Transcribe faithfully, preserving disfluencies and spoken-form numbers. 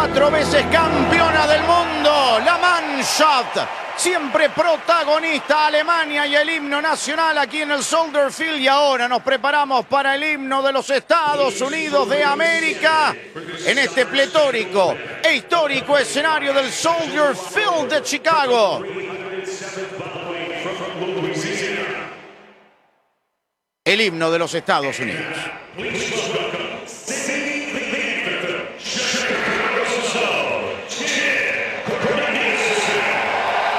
cuatro veces campeona del mundo, la Mannschaft, siempre protagonista, Alemania, y el himno nacional aquí en el Soldier Field. Y ahora nos preparamos para el himno de los Estados Unidos de América en este pletórico e histórico escenario del Soldier Field de Chicago. El himno de los Estados Unidos.